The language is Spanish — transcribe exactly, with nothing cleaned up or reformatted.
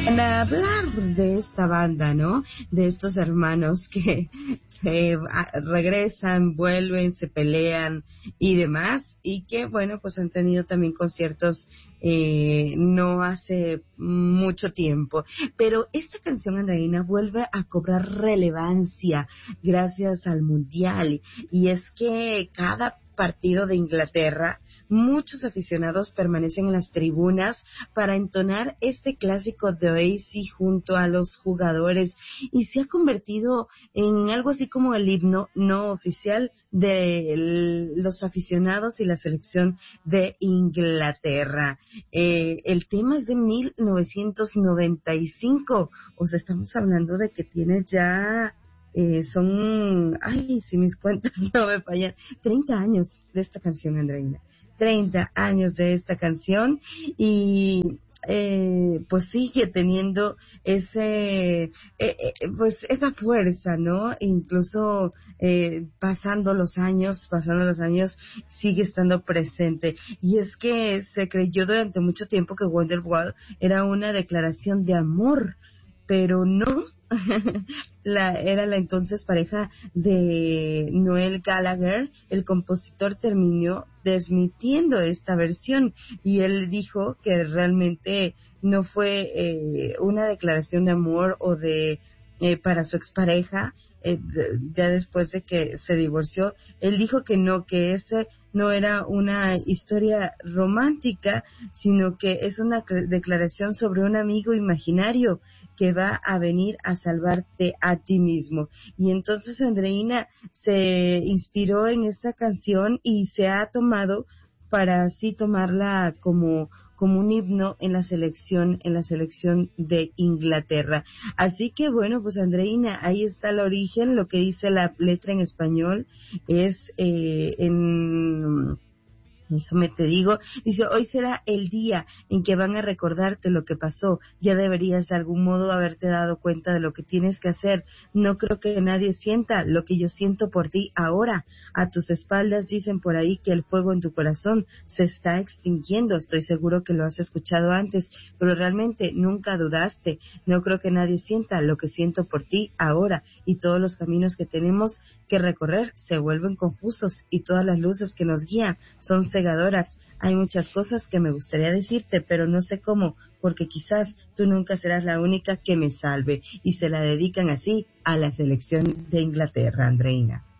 Para hablar de esta banda, ¿no? De estos hermanos que, que a, regresan, vuelven, se pelean y demás, y que, bueno, pues han tenido también conciertos eh, no hace mucho tiempo. Pero esta canción, Andreina, vuelve a cobrar relevancia gracias al Mundial, y es que cada partido de Inglaterra, muchos aficionados permanecen en las tribunas para entonar este clásico de Oasis junto a los jugadores, y se ha convertido en algo así como el himno no oficial de el, los aficionados y la selección de Inglaterra. Eh, el tema es de mil novecientos noventa y cinco, o sea, estamos hablando de que tiene ya Eh, son, ay, si mis cuentas no me fallan, treinta años de esta canción, Andreina. treinta años de esta canción, y eh, pues sigue teniendo ese, eh, eh, pues esa fuerza, ¿no? Incluso eh, pasando los años, pasando los años, sigue estando presente. Y es que se creyó durante mucho tiempo que Wonderwall era una declaración de amor, pero no. la, era la entonces pareja de Noel Gallagher. El compositor terminó desmintiendo esta versión, y él dijo que realmente no fue eh, una declaración de amor o de eh, para su expareja. Eh, ya después de que se divorció, él dijo que no, que ese no era una historia romántica, sino que es una declaración sobre un amigo imaginario que va a venir a salvarte a ti mismo. Y entonces Andreina se inspiró en esta canción y se ha tomado para así tomarla como como un himno en la selección, en la selección de Inglaterra. Así que bueno, pues Andreina, ahí está el origen. Lo que dice la letra en español es eh, en... Déjame te digo, dice: hoy será el día en que van a recordarte lo que pasó. Ya deberías de algún modo haberte dado cuenta de lo que tienes que hacer. No creo que nadie sienta lo que yo siento por ti ahora. A tus espaldas dicen por ahí que el fuego en tu corazón se está extinguiendo. Estoy seguro que lo has escuchado antes, pero realmente nunca dudaste. No creo que nadie sienta lo que siento por ti ahora, y todos los caminos que tenemos que recorrer se vuelven confusos, y todas las luces que nos guían son cegadoras. Hay muchas cosas que me gustaría decirte, pero no sé cómo, porque quizás tú nunca serás la única que me salve. Y se la dedican así a la selección de Inglaterra, Andreina.